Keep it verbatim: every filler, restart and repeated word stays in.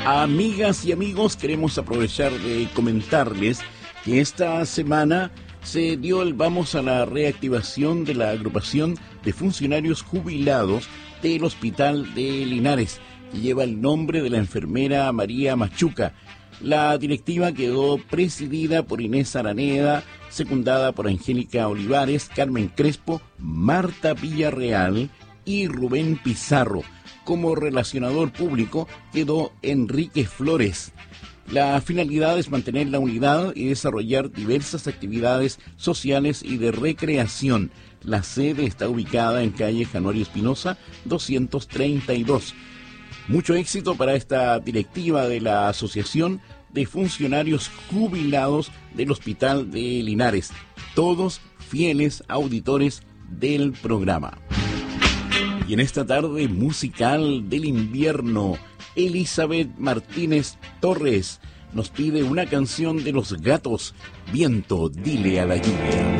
Amigas y amigos, queremos aprovechar de comentarles que esta semana se dio el vamos a la reactivación de la agrupación de funcionarios jubilados del Hospital de Linares, que lleva el nombre de la enfermera María Machuca. La directiva quedó presidida por Inés Araneda, secundada por Angélica Olivares, Carmen Crespo, Marta Villarreal y Rubén Pizarro. Como relacionador público quedó Enrique Flores. La finalidad es mantener la unidad y desarrollar diversas actividades sociales y de recreación. La sede está ubicada en calle Januario Espinosa, doscientos treinta y dos. Mucho éxito para esta directiva de la Asociación de Funcionarios Jubilados del Hospital de Linares. Todos fieles auditores del programa. Y en esta tarde musical del invierno, Elizabeth Martínez Torres nos pide una canción de Los Gatos, Viento, dile a la lluvia.